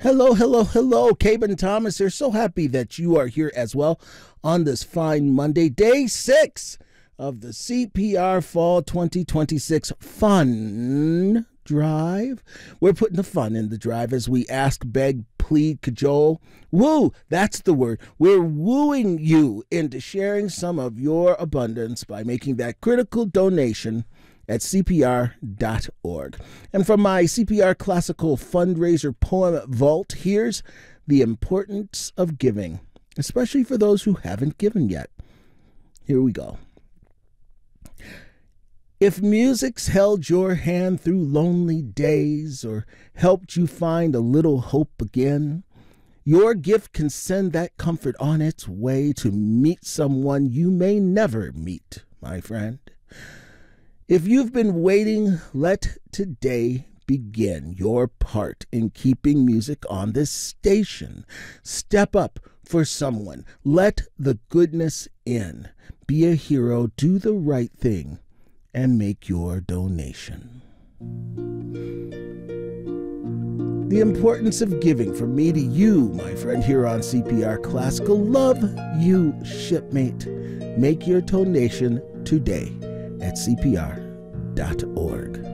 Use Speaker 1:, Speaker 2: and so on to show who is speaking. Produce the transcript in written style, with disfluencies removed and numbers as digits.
Speaker 1: Hello, hello, hello. Caben Thomas here. So happy that you are here as well on this fine Monday, day 6 of the CPR Fall 2026 Fun Drive. We're putting the fun in the drive as we ask, beg, plead, cajole. Woo, that's the word. We're wooing you into sharing some of your abundance by making that critical donation at CPR.org. And from my CPR Classical Fundraiser Poem Vault, here's the importance of giving, especially for those who haven't given yet. Here we go. If music's held your hand through lonely days or helped you find a little hope again, your gift can send that comfort on its way to meet someone you may never meet, my friend. If you've been waiting, let today begin your part in keeping music on this station. Step up for someone. Let the goodness in. Be a hero, do the right thing, and make your donation. The importance of giving from me to you, my friend, here on CPR Classical. Love you, shipmate. Make your donation today at CPR.org.